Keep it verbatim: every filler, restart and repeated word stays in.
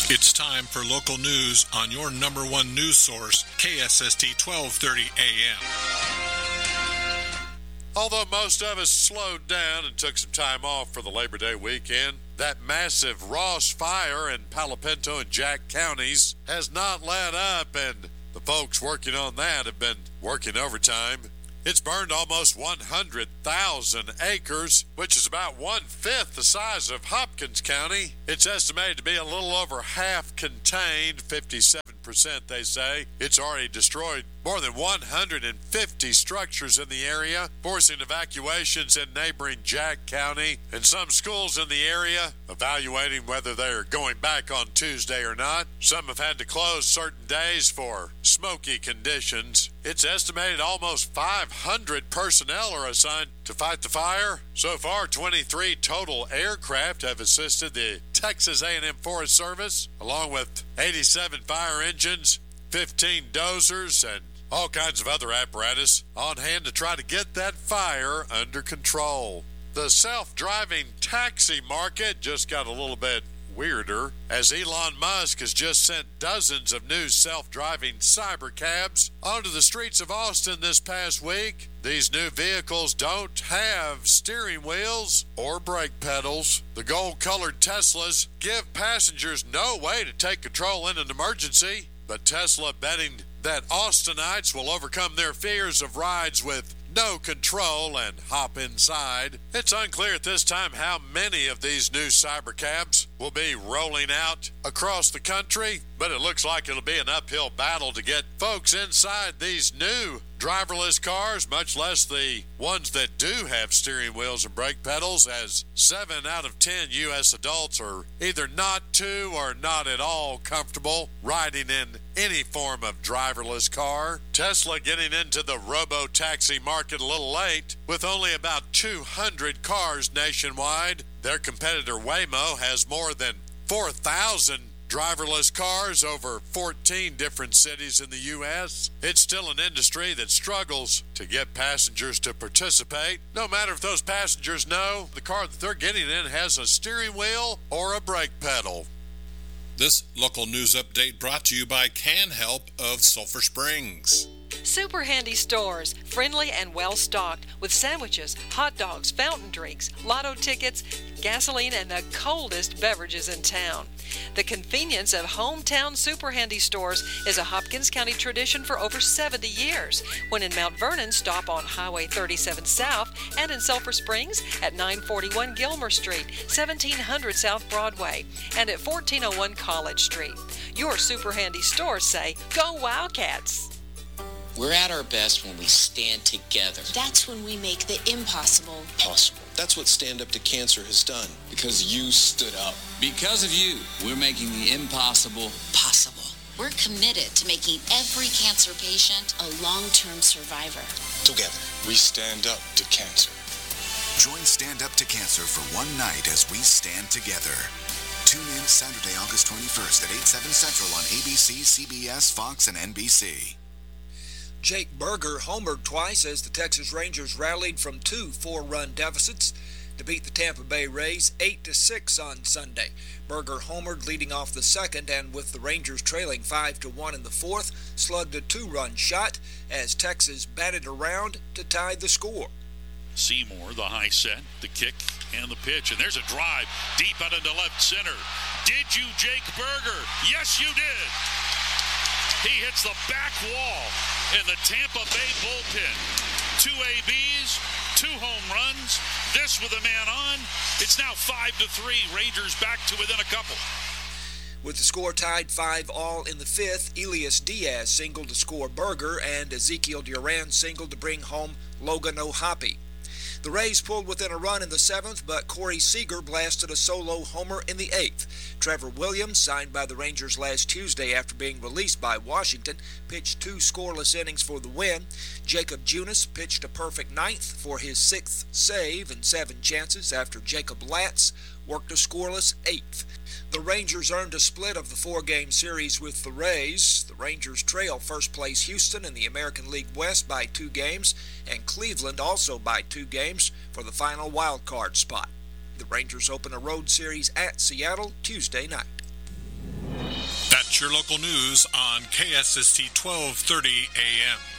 It's time for local news on your number one news source, K S S T twelve thirty A M. Although most of us slowed down and took some time off for the Labor Day weekend, that massive Ross fire in Palo Pinto and Jack counties has not let up, and the folks working on that have been working overtime. It's burned almost one hundred thousand acres, which is about one-fifth the size of Hopkins County. It's estimated to be a little over half contained, fifty-seven percent they say. It's already destroyed more than one hundred fifty structures in the area, forcing evacuations in neighboring Jack County, and some schools in the area evaluating whether they're going back on Tuesday or not. Some have had to close certain days for smoky conditions. It's estimated almost five hundred personnel are assigned to fight the fire. So far, twenty-three total aircraft have assisted the Texas A and M Forest Service, along with eighty-seven fire engines, fifteen dozers, and all kinds of other apparatus on hand to try to get that fire under control. The self-driving taxi market just got a little bit weirder, as Elon Musk has just sent dozens of new self-driving cybercabs onto the streets of Austin this past week. These new vehicles don't have steering wheels or brake pedals. The gold-colored Teslas give passengers no way to take control in an emergency, but Tesla betting that Austinites will overcome their fears of rides with no control and hop inside. It's unclear at this time how many of these new cybercabs will be rolling out across the country, but it looks like it'll be an uphill battle to get folks inside these new driverless cars, much less the ones that do have steering wheels and brake pedals, as seven out of ten U S adults are either not too or not at all comfortable riding in any form of driverless car. Tesla getting into the robo-taxi market a little late, with only about two hundred cars nationwide. Their competitor Waymo has more than four thousand driverless cars over fourteen different cities in the U S. It's still an industry that struggles to get passengers to participate, no matter if those passengers know the car that they're getting in has a steering wheel or a brake pedal. This local news update brought to you by Can Help of Sulphur Springs. Super Handy Stores, friendly and well-stocked, with sandwiches, hot dogs, fountain drinks, lotto tickets, gasoline, and the coldest beverages in town. The convenience of hometown Super Handy Stores is a Hopkins County tradition for over seventy years. When in Mount Vernon, stop on Highway thirty-seven South, and in Sulphur Springs at nine forty-one Gilmer Street, seventeen hundred South Broadway, and at fourteen oh one College Street. Your Super Handy Stores say, "Go Wildcats!" We're at our best when we stand together. That's when we make the impossible possible. That's what Stand Up to Cancer has done. Because you stood up. Because of you, we're making the impossible possible. We're committed to making every cancer patient a long-term survivor. Together, we stand up to cancer. Join Stand Up to Cancer for one night as we stand together. Tune in Saturday, August twenty-first at eight, seven Central on A B C, C B S, Fox, and N B C. Jake Burger homered twice as the Texas Rangers rallied from two four-run deficits to beat the Tampa Bay Rays eight to six on Sunday. Burger homered leading off the second, and with the Rangers trailing five to one in the fourth, slugged a two-run shot as Texas batted around to tie the score. Seymour, the high set, the kick, and the pitch, and there's a drive deep out into left center. Did you, Jake Burger? Yes, you did. He hits the back wall in the Tampa Bay bullpen. Two A Bs, two home runs, this with a man on. It's now five to three. Rangers back to within a couple. With the score tied five all in the fifth, Elias Diaz singled to score Burger, and Ezekiel Duran singled to bring home Logan O'Hoppe. The Rays pulled within a run in the seventh, but Corey Seager blasted a solo homer in the eighth. Trevor Williams, signed by the Rangers last Tuesday after being released by Washington, pitched two scoreless innings for the win. Jacob Junis pitched a perfect ninth for his sixth save and seven chances after Jacob Latz worked a scoreless eighth. The Rangers earned a split of the four-game series with the Rays. The Rangers trail first-place Houston in the American League West by two games, and Cleveland also by two games for the final wild card spot. The Rangers open a road series at Seattle Tuesday night. That's your local news on K S S T twelve thirty A M.